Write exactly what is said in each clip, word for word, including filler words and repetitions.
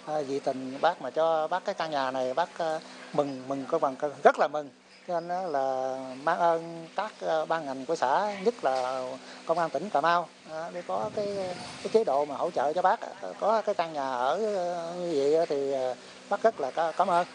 à, dị tình bác mà cho bác cái căn nhà này, bác à, mừng mừng có bằng rất là mừng. Cho nên là mang ơn các ban ngành của xã, nhất là công an tỉnh Cà Mau để có cái, cái chế độ mà hỗ trợ cho bác, có cái căn nhà ở như vậy thì bác rất là cảm ơn.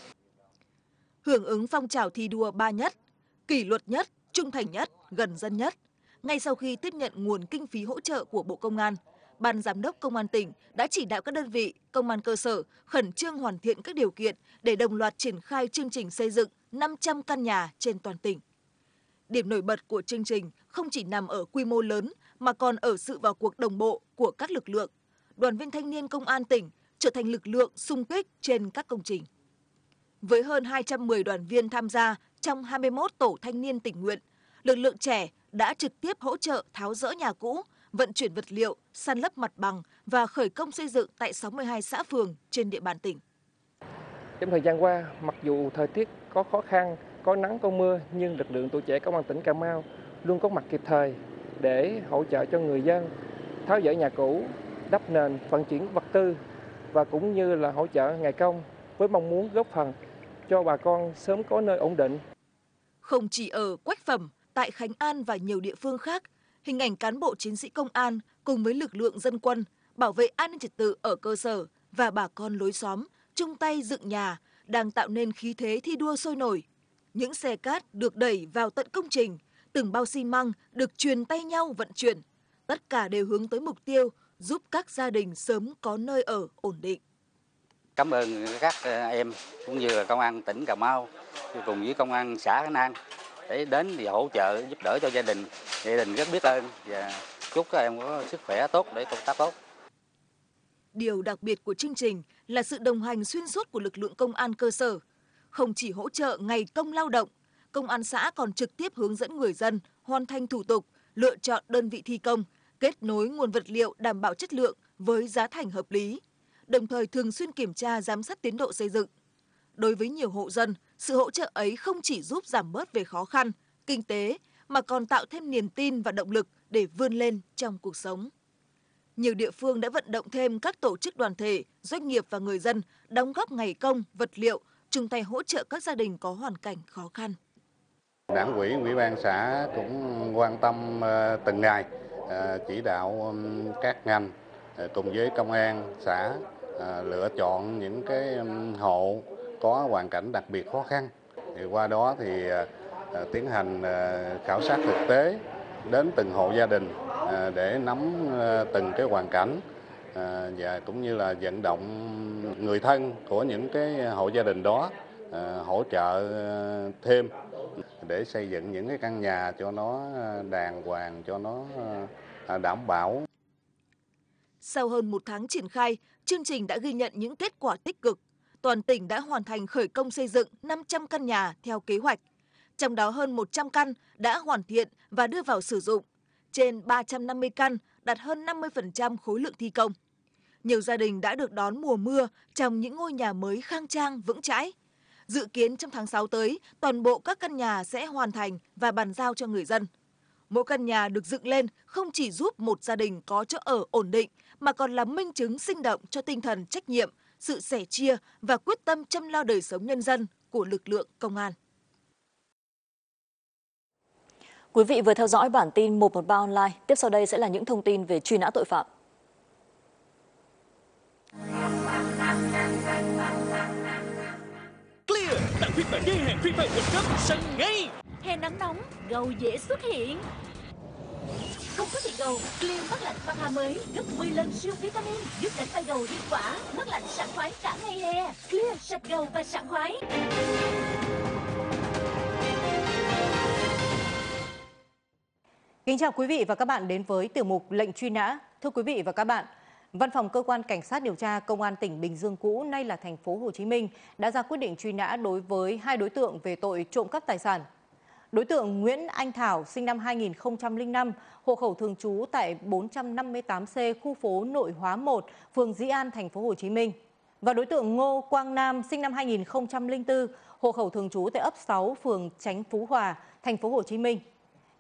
Hưởng ứng phong trào thi đua ba nhất, kỷ luật nhất, trung thành nhất, gần dân nhất, ngay sau khi tiếp nhận nguồn kinh phí hỗ trợ của Bộ Công an, Ban Giám đốc Công an tỉnh đã chỉ đạo các đơn vị, công an cơ sở khẩn trương hoàn thiện các điều kiện để đồng loạt triển khai chương trình xây dựng năm trăm căn nhà trên toàn tỉnh. Điểm nổi bật của chương trình không chỉ nằm ở quy mô lớn mà còn ở sự vào cuộc đồng bộ của các lực lượng. Đoàn viên thanh niên công an tỉnh trở thành lực lượng xung kích trên các công trình. Với hơn hai trăm mười đoàn viên tham gia trong hai mươi mốt tổ thanh niên tình nguyện, lực lượng trẻ đã trực tiếp hỗ trợ tháo dỡ nhà cũ, vận chuyển vật liệu, san lấp mặt bằng và khởi công xây dựng tại sáu mươi hai xã phường trên địa bàn tỉnh. Trong thời gian qua, mặc dù thời tiết có khó khăn, có nắng có mưa, nhưng lực lượng tuổi trẻ Công an tỉnh Cà Mau luôn có mặt kịp thời để hỗ trợ cho người dân tháo dỡ nhà cũ, đắp nền, vận chuyển vật tư và cũng như là hỗ trợ ngày công với mong muốn góp phần cho bà con sớm có nơi ổn định. Không chỉ ở Quách Phẩm, tại Khánh An và nhiều địa phương khác, hình ảnh cán bộ chiến sĩ công an cùng với lực lượng dân quân bảo vệ an ninh trật tự ở cơ sở và bà con lối xóm chung tay dựng nhà đang tạo nên khí thế thi đua sôi nổi. Những xe cát được đẩy vào tận công trình, từng bao xi măng được truyền tay nhau vận chuyển, tất cả đều hướng tới mục tiêu giúp các gia đình sớm có nơi ở ổn định. Cảm ơn các em cũng như là công an tỉnh Cà Mau cùng với công an xã Khánh An để đến và hỗ trợ giúp đỡ cho gia đình. Gia đình rất biết ơn và chúc các em có sức khỏe tốt để công tác tốt. Điều đặc biệt của chương trình là sự đồng hành xuyên suốt của lực lượng công an cơ sở. Không chỉ hỗ trợ ngày công lao động, công an xã còn trực tiếp hướng dẫn người dân hoàn thành thủ tục, lựa chọn đơn vị thi công, kết nối nguồn vật liệu đảm bảo chất lượng với giá thành hợp lý, đồng thời thường xuyên kiểm tra giám sát tiến độ xây dựng. Đối với nhiều hộ dân, sự hỗ trợ ấy không chỉ giúp giảm bớt về khó khăn, kinh tế, mà còn tạo thêm niềm tin và động lực để vươn lên trong cuộc sống. Nhiều địa phương đã vận động thêm các tổ chức đoàn thể, doanh nghiệp và người dân đóng góp ngày công, vật liệu, chung tay hỗ trợ các gia đình có hoàn cảnh khó khăn. Đảng ủy, Ủy ban xã cũng quan tâm từng ngày, chỉ đạo các ngành cùng với công an xã lựa chọn những cái hộ có hoàn cảnh đặc biệt khó khăn. Thì qua đó thì tiến hành khảo sát thực tế đến từng hộ gia đình để nắm từng cái hoàn cảnh và cũng như là vận động người thân của những cái hộ gia đình đó hỗ trợ thêm để xây dựng những cái căn nhà cho nó đàng hoàng, cho nó đảm bảo. Sau hơn một tháng triển khai, chương trình đã ghi nhận những kết quả tích cực. Toàn tỉnh đã hoàn thành khởi công xây dựng năm trăm căn nhà theo kế hoạch. Trong đó hơn một trăm căn đã hoàn thiện và đưa vào sử dụng. Trên ba trăm năm mươi căn đạt hơn năm mươi phần trăm khối lượng thi công. Nhiều gia đình đã được đón mùa mưa trong những ngôi nhà mới khang trang, vững chãi. Dự kiến trong tháng sáu tới, toàn bộ các căn nhà sẽ hoàn thành và bàn giao cho người dân. Mỗi căn nhà được dựng lên không chỉ giúp một gia đình có chỗ ở ổn định, mà còn là minh chứng sinh động cho tinh thần trách nhiệm, sự sẻ chia và quyết tâm chăm lo đời sống nhân dân của lực lượng công an. Quý vị vừa theo dõi bản tin một một ba online. Tiếp sau đây sẽ là những thông tin về truy nã tội phạm. Clear là phiên bản giới hạn Free Fire World Cup sân ngay. Hè nắng nóng, gầu dễ xuất hiện. Không có thịt gầu, Clear mát lạnh pha mới gấp mười lần siêu vitamin giúp đánh tay gầu hiệu quả, mát lạnh sảng khoái cả ngày hè. Clear sạch gầu và sảng khoái. Kính chào quý vị và các bạn đến với tiểu mục lệnh truy nã. Thưa quý vị và các bạn, Văn phòng Cơ quan Cảnh sát điều tra Công an tỉnh Bình Dương cũ, nay là thành phố Hồ Chí Minh, đã ra quyết định truy nã đối với hai đối tượng về tội trộm cắp tài sản. Đối tượng Nguyễn Anh Thảo, sinh năm hai nghìn không trăm lẻ năm, hộ khẩu thường trú tại bốn trăm năm mươi tám C, khu phố Nội Hóa một, phường Dĩ An, thành phố Hồ Chí Minh. Và đối tượng Ngô Quang Nam, sinh năm hai nghìn không trăm lẻ bốn, hộ khẩu thường trú tại ấp sáu, phường Chánh Phú Hòa, thành phố Hồ Chí Minh.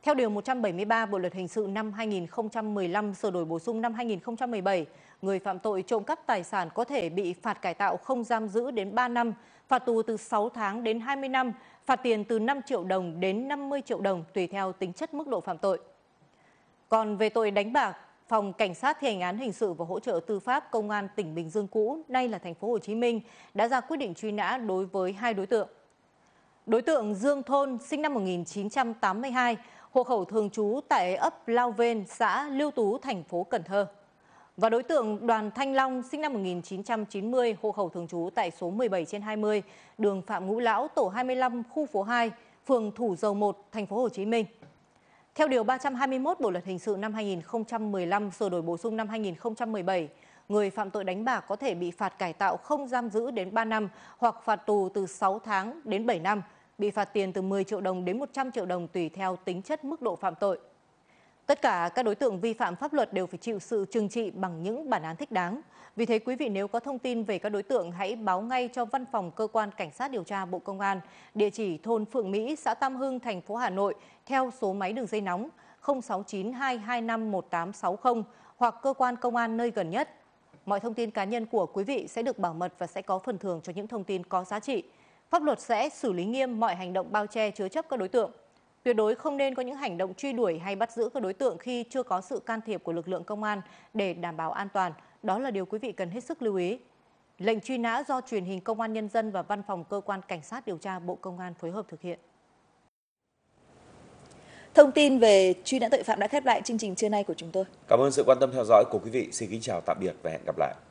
Theo Điều một trăm bảy mươi ba Bộ Luật Hình sự năm hai nghìn không trăm mười lăm sửa đổi bổ sung năm hai nghìn không trăm mười bảy, người phạm tội trộm cắp tài sản có thể bị phạt cải tạo không giam giữ đến ba năm, phạt tù từ sáu tháng đến hai mươi năm, phạt tiền từ năm triệu đồng đến năm mươi triệu đồng tùy theo tính chất mức độ phạm tội. Còn về tội đánh bạc, Phòng Cảnh sát thi hành án hình sự và hỗ trợ tư pháp Công an tỉnh Bình Dương cũ, nay là thành phố Hồ Chí Minh, đã ra quyết định truy nã đối với hai đối tượng. Đối tượng Dương Thôn, sinh năm một nghìn chín trăm tám mươi hai, hộ khẩu thường trú tại ấp Lao Vên, xã Lưu Tú, thành phố Cần Thơ. Và đối tượng Đoàn Thanh Long, sinh năm một nghìn chín trăm chín mươi, hộ khẩu thường trú tại số mười bảy trên hai mươi, đường Phạm Ngũ Lão, tổ hai mươi lăm, khu phố hai, phường Thủ Dầu một, thành phố Hồ Chí Minh. Theo Điều ba trăm hai mươi mốt Bộ Luật Hình sự năm hai nghìn không trăm mười lăm sửa đổi bổ sung năm hai nghìn không trăm mười bảy, người phạm tội đánh bạc có thể bị phạt cải tạo không giam giữ đến ba năm hoặc phạt tù từ sáu tháng đến bảy năm, bị phạt tiền từ mười triệu đồng đến một trăm triệu đồng tùy theo tính chất mức độ phạm tội. Tất cả các đối tượng vi phạm pháp luật đều phải chịu sự trừng trị bằng những bản án thích đáng. Vì thế quý vị nếu có thông tin về các đối tượng hãy báo ngay cho Văn phòng Cơ quan Cảnh sát điều tra Bộ Công an, địa chỉ thôn Phượng Mỹ, xã Tam Hưng, thành phố Hà Nội theo số máy đường dây nóng không sáu chín hai hai năm một tám sáu không hoặc cơ quan công an nơi gần nhất. Mọi thông tin cá nhân của quý vị sẽ được bảo mật và sẽ có phần thưởng cho những thông tin có giá trị. Pháp luật sẽ xử lý nghiêm mọi hành động bao che chứa chấp các đối tượng. Tuyệt đối không nên có những hành động truy đuổi hay bắt giữ các đối tượng khi chưa có sự can thiệp của lực lượng công an để đảm bảo an toàn. Đó là điều quý vị cần hết sức lưu ý. Lệnh truy nã do Truyền hình Công an Nhân dân và Văn phòng Cơ quan Cảnh sát điều tra Bộ Công an phối hợp thực hiện. Thông tin về truy nã tội phạm đã khép lại chương trình trưa nay của chúng tôi. Cảm ơn sự quan tâm theo dõi của quý vị. Xin kính chào tạm biệt và hẹn gặp lại.